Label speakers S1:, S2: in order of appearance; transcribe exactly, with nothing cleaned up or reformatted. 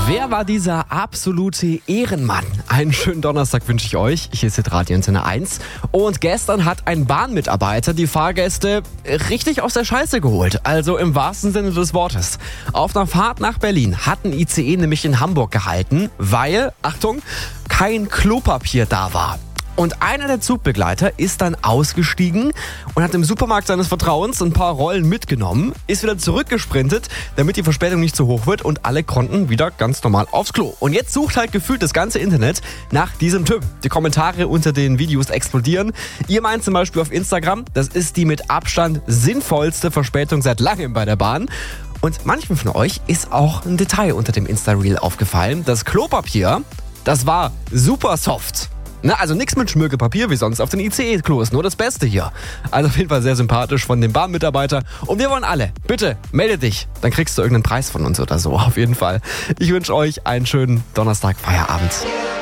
S1: Wer war dieser absolute Ehrenmann? Einen schönen Donnerstag wünsche ich euch. Hier ist Radio Antenne eins. Und gestern hat ein Bahnmitarbeiter die Fahrgäste richtig aus der Scheiße geholt. Also im wahrsten Sinne des Wortes. Auf einer Fahrt nach Berlin hat ein I C E nämlich in Hamburg gehalten, weil, Achtung, kein Klopapier da war. Und einer der Zugbegleiter ist dann ausgestiegen und hat im Supermarkt seines Vertrauens ein paar Rollen mitgenommen, ist wieder zurückgesprintet, damit die Verspätung nicht zu hoch wird und alle konnten wieder ganz normal aufs Klo. Und jetzt sucht halt gefühlt das ganze Internet nach diesem Typ. Die Kommentare unter den Videos explodieren. Ihr meint zum Beispiel auf Instagram, das ist die mit Abstand sinnvollste Verspätung seit langem bei der Bahn. Und manchen von euch ist auch ein Detail unter dem Insta-Reel aufgefallen. Das Klopapier, das war super soft. Na, also nichts mit Schmirgelpapier wie sonst auf den I C E-Klos, nur das Beste hier. Also auf jeden Fall sehr sympathisch von dem Bahnmitarbeiter. Und wir wollen alle, bitte, melde dich. Dann kriegst du irgendeinen Preis von uns oder so, auf jeden Fall. Ich wünsche euch einen schönen Donnerstag, Feierabend.